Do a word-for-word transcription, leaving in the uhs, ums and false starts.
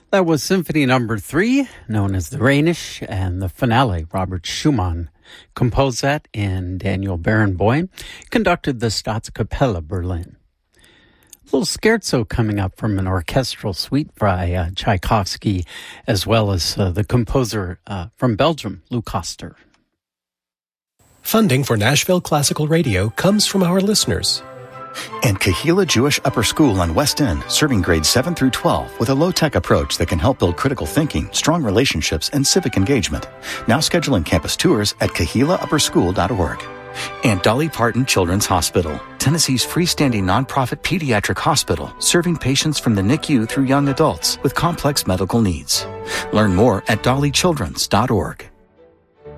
That was Symphony Number Three, known as the Rhenish, and the finale, Robert Schumann composed that, and Daniel Barenboim conducted the Staatskapelle Berlin. A little scherzo coming up from an orchestral suite by uh, Tchaikovsky, as well as uh, the composer uh, from Belgium, Lou Koster. Funding for Nashville Classical Radio comes from our listeners. And Kahila Jewish Upper School on West End, serving grades seven through twelve with a low-tech approach that can help build critical thinking, strong relationships, and civic engagement. Now scheduling campus tours at kahila upper school dot org. And Dolly Parton Children's Hospital, Tennessee's freestanding nonprofit pediatric hospital, serving patients from the N I C U through young adults with complex medical needs. Learn more at dolly children's dot org.